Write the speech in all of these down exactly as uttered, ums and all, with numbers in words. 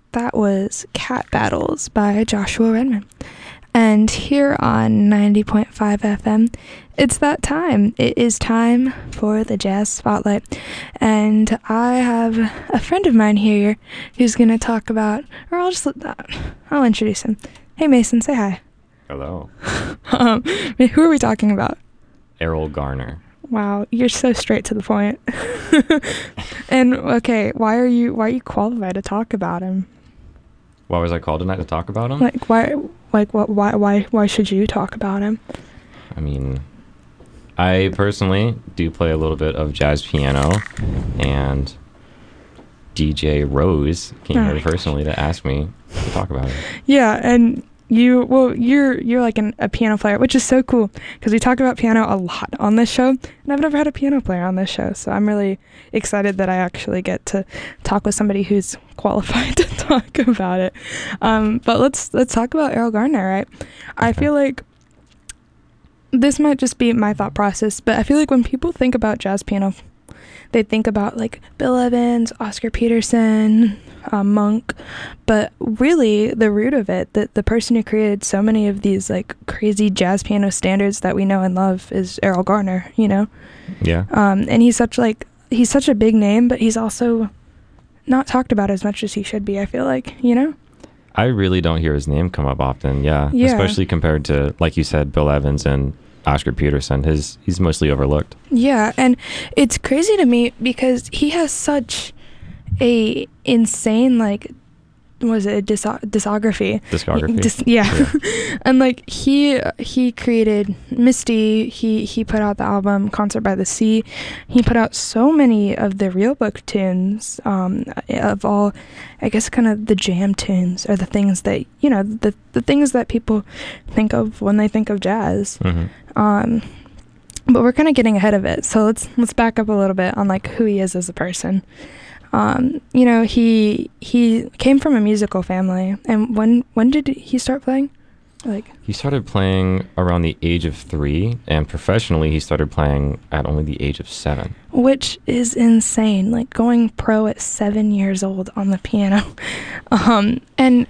That was Cat Battles by Joshua Redman. And here on ninety point five F M, it's that time. It is time for the Jazz Spotlight. And I have a friend of mine here who's going to talk about, or I'll just, I'll introduce him. Hey, Mason, say hi. Hello. um, who are we talking about? Errol Garner. Wow, you're so straight to the point. And okay, why are you why are you qualified to talk about him? Why was I called tonight to talk about him? Like why like what why why why should you talk about him? I mean, I personally do play a little bit of jazz piano, and D J Rose came Oh. here personally to ask me to talk about it. Yeah, and you well you're you're like an, a piano player, which is so cool because we talk about piano a lot on this show, and I've never had a piano player on this show, so I'm really excited that I actually get to talk with somebody who's qualified to talk about it. Um, but let's let's talk about Errol Garner, right? I Okay. feel like this might just be my thought process, but I feel like when people think about jazz piano, they think about like Bill Evans, Oscar Peterson, uh, Monk, but really the root of it, the, the person who created so many of these like crazy jazz piano standards that we know and love is Errol Garner, you know? Yeah. Um, and he's such like, he's such a big name, but he's also not talked about as much as he should be, I feel like, you know? I really don't hear his name come up often. Yeah. Yeah. Especially compared to, like you said, Bill Evans and Oscar Peterson. His he's mostly overlooked. Yeah, and it's crazy to me because he has such a insane like what was it a dis- discography Discography. Dis- yeah, and like he he created Misty. He he put out the album Concert by the Sea. He put out so many of the real book tunes, um, of all, I guess, kind of the jam tunes are the things that you know the the things that people think of when they think of jazz. Mm-hmm. Um, but we're kind of getting ahead of it, so let's let's back up a little bit on like who he is as a person. Um, you know, he he came from a musical family, and when when did he start playing? Like He started playing around the age of three, and professionally he started playing at only the age of seven. which is insane, like going pro at seven years old on the piano. um, and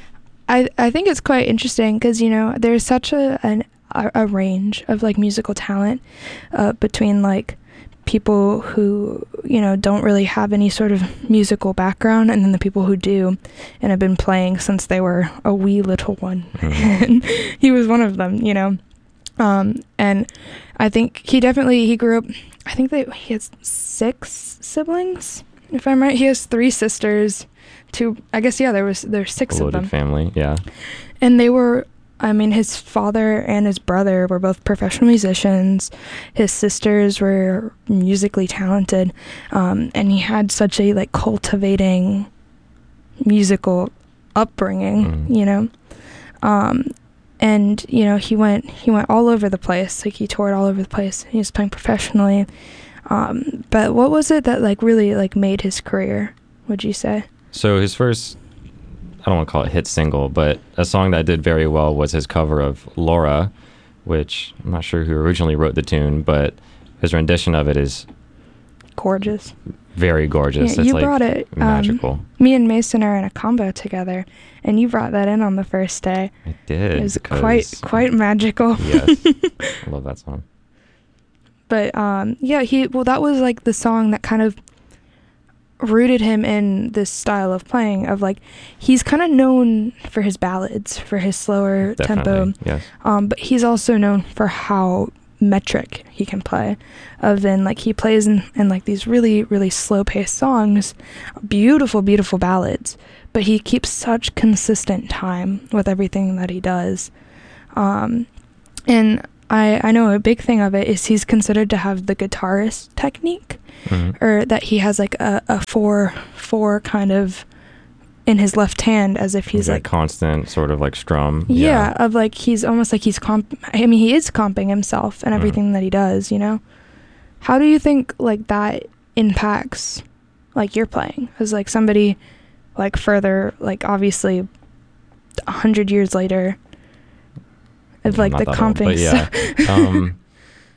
I I think it's quite interesting because you know there's such a an a, a range of like musical talent uh, between like people who you know don't really have any sort of musical background and then the people who do and have been playing since they were a wee little one. Mhm. And he was one of them, you know. Um and I think he definitely he grew up, I think they he has six siblings if I'm right. He has three sisters, two, I guess, yeah, there was there's six A of loaded them, family. Yeah. and they were, I mean, his father and his brother were both professional musicians. His sisters were musically talented, um, and he had such a like cultivating musical upbringing, Mhm. you know. Um, and you know, he went he went all over the place. Like he toured all over the place. He was playing professionally. Um, but what was it that like really like made his career, would you say? So his first, I don't want to call it hit single, but a song that did very well was his cover of Laura, which I'm not sure who originally wrote the tune, but his rendition of it is Gorgeous. very gorgeous. Yeah, it's you like brought it. um, magical. Me and Mason are in a combo together, and you brought that in on the first day. I did. It was because- quite quite magical. Yes. I love that song. But um, yeah, he well that was like the song that kind of rooted him in this style of playing. Of like he's kind of known for his ballads, for his slower tempo. Definitely. Yes. Um, but he's also known for how metric he can play. Of then like he plays in, in like these really really slow paced songs, beautiful beautiful ballads, but he keeps such consistent time with everything that he does. Um, and I I know a big thing of it is he's considered to have the guitarist technique, Mhm. or that he has like a, a four four kind of in his left hand, as if he's That like constant sort of like strum. yeah, of like he's almost like he's comp I mean he is comping himself and everything that he does, you know. How do you think like that impacts like your playing as like somebody like further, like obviously a hundred years later of like Not the that old, comping but yeah. stuff? um,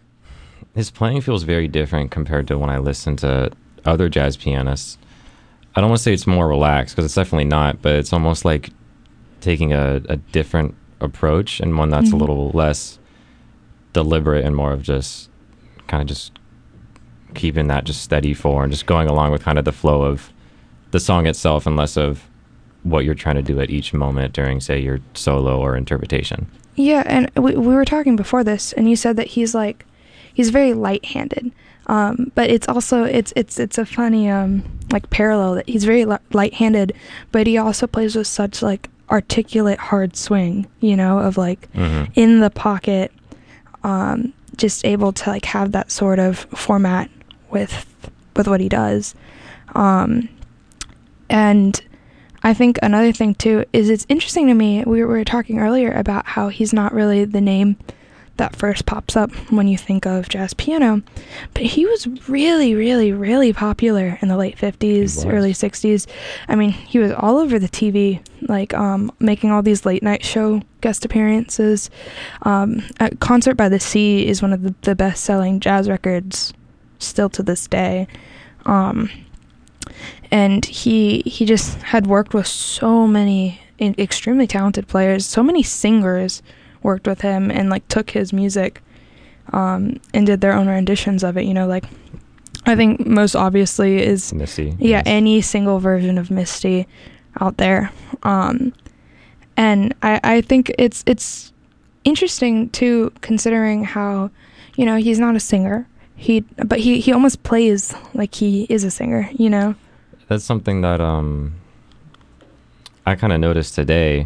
his playing feels very different compared to when I listen to other jazz pianists. I don't want to say it's more relaxed, because it's definitely not, but it's almost like taking a, a different approach, and one that's mm-hmm. a little less deliberate and more of just kind of just keeping that just steady for and just going along with kind of the flow of the song itself, and less of what you're trying to do at each moment during, say, your solo or interpretation. Yeah, and we, we were talking before this, and you said that he's like, he's very light-handed, um, but it's also, it's it's it's a funny, um, like, parallel that he's very li- light-handed, but he also plays with such, like, articulate, hard swing, you know, of, like, mm-hmm. in the pocket, um, just able to, like, have that sort of format with with what he does. Um, and I think another thing too is it's interesting to me, we were talking earlier about how he's not really the name that first pops up when you think of jazz piano, but he was really, really, really popular in the late fifties, early sixties. I mean, he was all over the T V, like um, making all these late night show guest appearances. Um, at Concert by the Sea is one of the, the best selling jazz records still to this day. Um, and he he just had worked with so many in, extremely talented players. So many singers worked with him and like took his music um, and did their own renditions of it. You know, like I think most obviously is Misty. Yeah, yes. Any single version of Misty out there. Um, and I, I think it's it's interesting too, considering how, you know, he's not a singer. He but he, he almost plays like he is a singer, you know? That's something that um I kind of noticed today.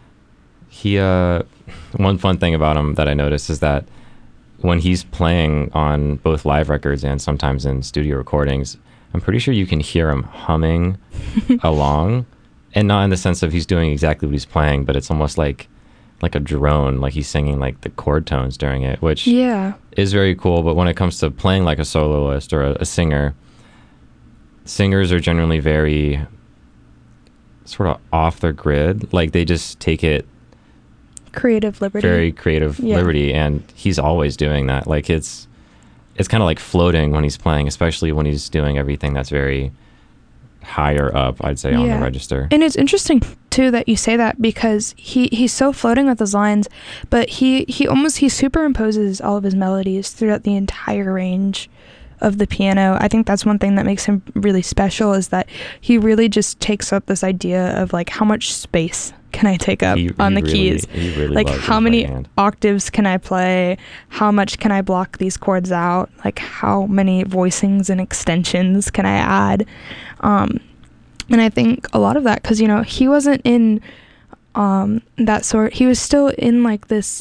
He uh one fun thing about him that I noticed is that when he's playing on both live records and sometimes in studio recordings, I'm pretty sure you can hear him humming along, and not in the sense of he's doing exactly what he's playing, but it's almost like like a drone, like he's singing like the chord tones during it, which yeah. is very cool. But when it comes to playing like a soloist or a, a singer, singers are generally very sort of off their grid. Like they just take it creative liberty. Very creative yeah. liberty, and he's always doing that. Like it's it's kind of like floating when he's playing, especially when he's doing everything that's very higher up, I'd say, yeah. on the register. And it's interesting too that you say that, because he he's so floating with his lines, but he he almost he superimposes all of his melodies throughout the entire range of the piano. I think that's one thing that makes him really special, is that he really just takes up this idea of like, how much space can I take up he, on he the really, keys? He really like how many hand. octaves can I play? How much can I block these chords out? Like how many voicings and extensions can I add? Um, and I think a lot of that, because, you know, he wasn't in um, that sort, he was still in like this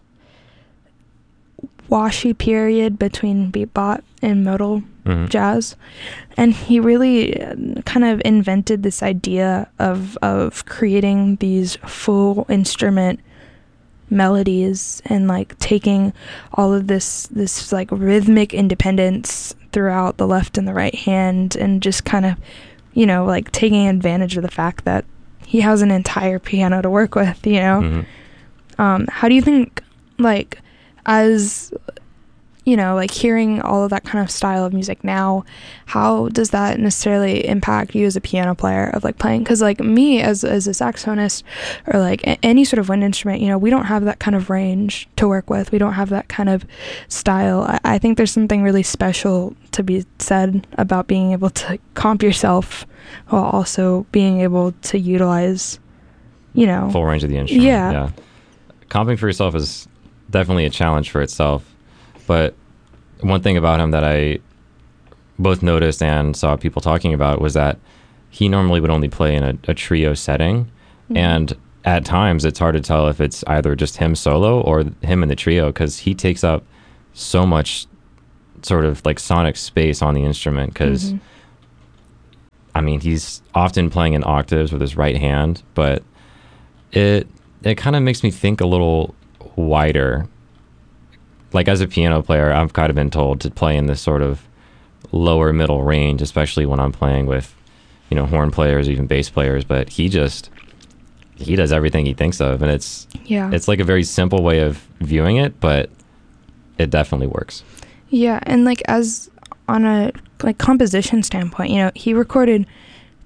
washy period between bebop and modal mm-hmm. jazz, and he really kind of invented this idea of of creating these full instrument melodies and like taking all of this this like rhythmic independence throughout the left and the right hand, and just kind of, you know, like taking advantage of the fact that he has an entire piano to work with, you know. Mm-hmm. um how do you think, like, as you know, like hearing all of that kind of style of music now, how does that necessarily impact you as a piano player of like playing? Because like me as as a saxophonist, or like a- any sort of wind instrument, you know, we don't have that kind of range to work with. We don't have that kind of style. I, I think there's something really special to be said about being able to comp yourself while also being able to utilize, you know, full range of the instrument. Yeah. Yeah. Comping for yourself is definitely a challenge for itself. But one thing about him that I both noticed and saw people talking about was that he normally would only play in a, a trio setting. Mm-hmm. And at times it's hard to tell if it's either just him solo or him in the trio, because he takes up so much sort of like sonic space on the instrument. Because, mm-hmm. I mean, he's often playing in octaves with his right hand, but it it kind of makes me think a little wider. Like as a piano player, I've kind of been told to play in this sort of lower middle range, especially when I'm playing with, you know, horn players, even bass players. But he just, he does everything he thinks of. And it's, yeah, it's like a very simple way of viewing it, but it definitely works. Yeah. And like as on a like composition standpoint, you know, he recorded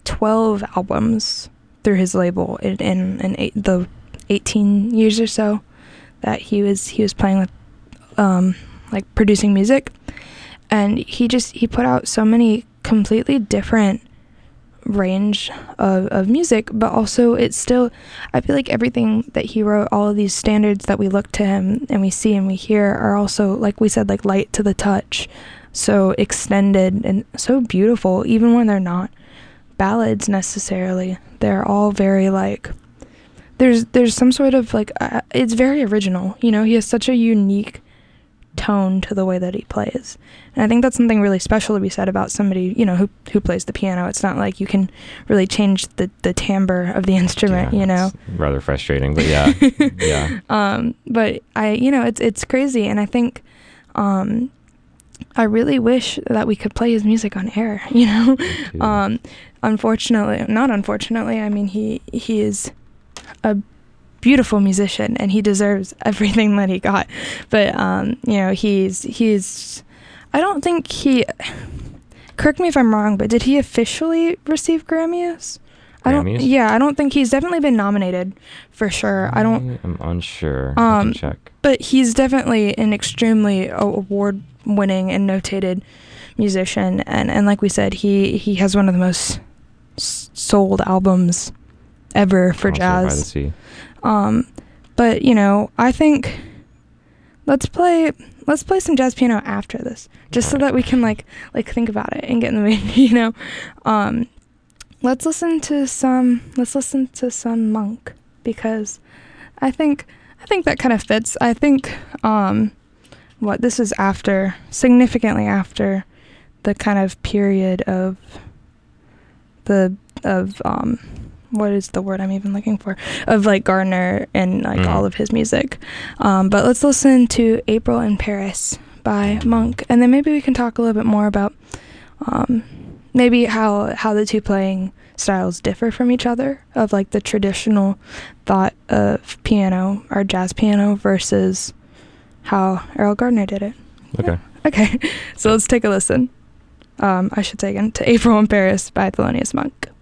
twelve albums through his label in, in, in eight, the eighteen years or so that he was he was playing with, um, like producing music, and he just he put out so many completely different range of, of music, but also it's still, I feel like everything that he wrote, all of these standards that we look to him and we see and we hear are also, like we said, like light to the touch, so extended and so beautiful, even when they're not ballads necessarily. They're all very like, there's there's some sort of like, uh, it's very original, you know. He has such a unique tone to the way that he plays, and I think that's something really special to be said about somebody, you know, who who plays the piano. It's not like you can really change the the timbre of the instrument, Yeah, you know. it's rather frustrating, but yeah. Yeah. Um but I you know it's it's crazy, and I think um I really wish that we could play his music on air, you know. um unfortunately not unfortunately I mean, he he is a beautiful musician and he deserves everything that he got, but um you know, he's he's I don't think he, correct me if I'm wrong, but did he officially receive Grammys? I don't Grammys? yeah I don't think he's definitely been nominated for sure. I don't I'm unsure. I um can check. but he's definitely an extremely award winning and notated musician, and and like we said, he he has one of the most s- sold albums ever for Also by the jazz. sea. Um, but you know, I think let's play let's play some jazz piano after this, just so that we can like like think about it and get in the mood. You know, um, let's listen to some let's listen to some Monk, because I think I think that kind of fits. I think um, what this is after, significantly after the kind of period of the of um. what is the word I'm even looking for, of like Gardner and like Mm. all of his music. Um, but let's listen to April in Paris by Monk, and then maybe we can talk a little bit more about um, maybe how how the two playing styles differ from each other, of like the traditional thought of piano or jazz piano versus how Errol Gardner did it. Okay. Okay, so let's take a listen. Um, I should say again, to April in Paris by Thelonious Monk.